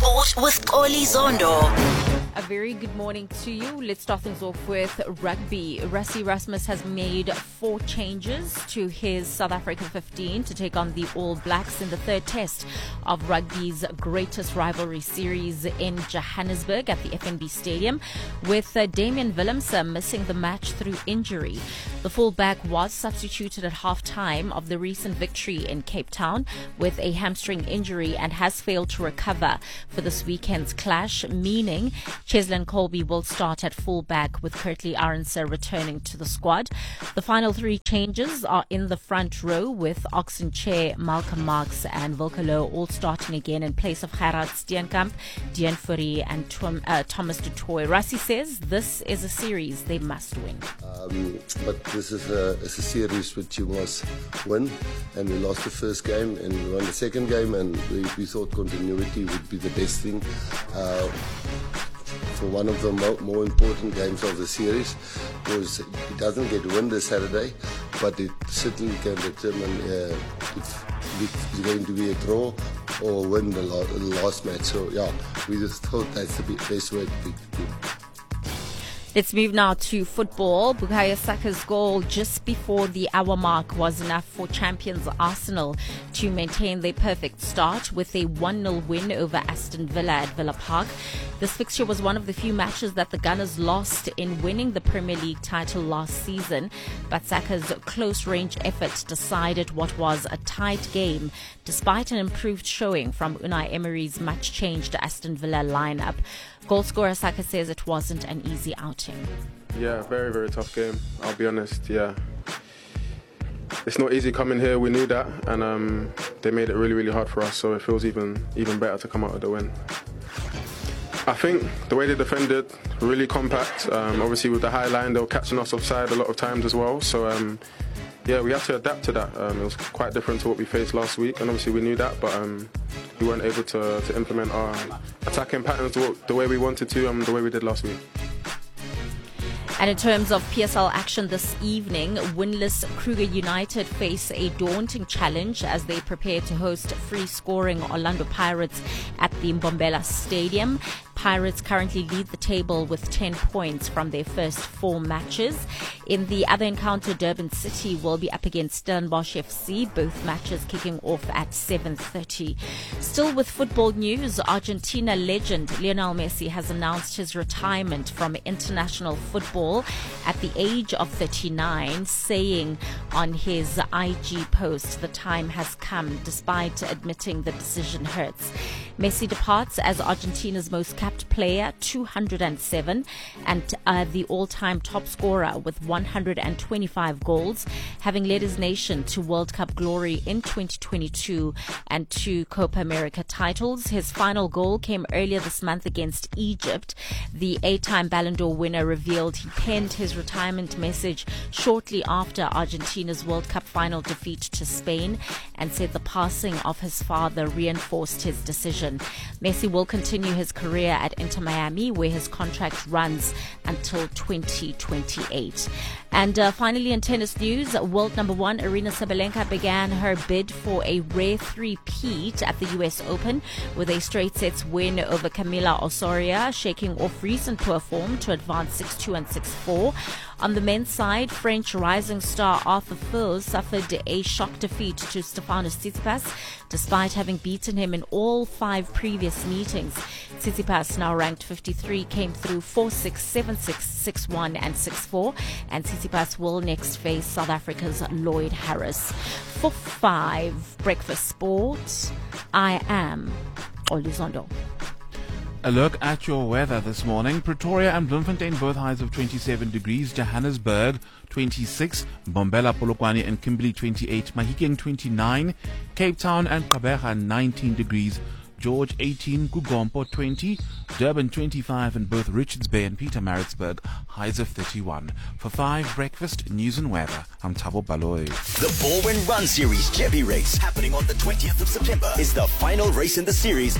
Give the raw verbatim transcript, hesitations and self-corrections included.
Sport with Oli Zondo. A very good morning to you. Let's start things off with rugby. Rassie Erasmus has made four changes to his South African fifteen to take on the All Blacks in the third test of rugby's greatest rivalry series in Johannesburg at the F N B Stadium, with uh, Damian Willemse missing the match through injury. The fullback was substituted at half-time of the recent victory in Cape Town with a hamstring injury and has failed to recover for this weekend's clash, meaning Cheslin Colby will start at fullback with Kurtley Arendse returning to the squad. The final three changes are in the front row, with Oxenchair, Malcolm Marx and Volkelo all starting again in place of Gerard Steenkamp, Dean Fourie and Tom, uh, Thomas du Toit. Rassie says this is a series they must win. Um, but this is a, it's a series which you must win, and we lost the first game and we won the second game, and we, we thought continuity would be the best thing uh, for one of the mo- more important games of the series, because it doesn't get win this Saturday, but it certainly can determine uh, if it's going to be a draw or win the, la- the last match. So yeah, we just thought that's the best way to pick the team. Let's move now to football. Bukayo Saka's goal just before the hour mark was enough for champions Arsenal to maintain their perfect start with a one nil win over Aston Villa at Villa Park. This fixture was one of the few matches that the Gunners lost in winning the Premier League title last season, but Saka's close-range effort decided what was a tight game despite an improved showing from Unai Emery's much-changed Aston Villa lineup. Goalscorer Saka says it wasn't an easy outing. Yeah, very, very tough game, I'll be honest, yeah. It's not easy coming here, we knew that, and um, they made it really, really hard for us, so it feels even even better to come out with the win. I think the way they defended, really compact. Um, obviously with the high line, they were catching us offside a lot of times as well, so um, yeah, we had to adapt to that. Um, it was quite different to what we faced last week, and obviously we knew that, but um, we weren't able to, to implement our attacking patterns the way we wanted to, um, the way we did last week. And in terms of P S L action this evening, winless Kruger United face a daunting challenge as they prepare to host free-scoring Orlando Pirates at the Mbombela Stadium. Pirates currently lead the table with ten points from their first four matches. In the other encounter, Durban City will be up against Stellenbosch F C, both matches kicking off at seven thirty. Still with football news, Argentina legend Lionel Messi has announced his retirement from international football at the age of thirty-nine, saying on his I G post, "The time has come," despite admitting the decision hurts. Messi departs as Argentina's most capped player, two hundred seven, and uh, the all-time top scorer with one hundred twenty-five goals, having led his nation to World Cup glory in twenty twenty-two and two Copa America titles. His final goal came earlier this month against Egypt. The eight-time Ballon d'Or winner revealed he penned his retirement message shortly after Argentina's World Cup final defeat to Spain, and said the passing of his father reinforced his decision. Messi will continue his career at Inter Miami, where his contract runs until twenty twenty-eight. And uh, finally, in tennis news, world number one Aryna Sabalenka began her bid for a rare three-peat at the U S Open with a straight sets win over Camila Osorio, shaking off recent poor form to advance six two and six four. On the men's side, French rising star Arthur Fils suffered a shock defeat to Stefanos Tsitsipas, despite having beaten him in all five previous meetings. Tsitsipas, now ranked fifty-three, came through four six, seven six, six one and six four, and Tsitsipas will next face South Africa's Lloyd Harris. For five Breakfast Sport, I am Oli Zondo. A look at your weather this morning. Pretoria and Bloemfontein both highs of twenty-seven degrees. Johannesburg twenty-six. Mbombela, Polokwane and Kimberley twenty-eight. Mahikeng twenty-nine. Cape Town and Gqeberha nineteen degrees. George eighteen, Kugompo twenty, Durban twenty-five, and both Richards Bay and Pietermaritzburg highs of thirty-one. For five Breakfast News and Weather, I'm Thabo Baloyi. The Baldwin Run Series Jeppy Race, happening on the twentieth of September, is the final race in the series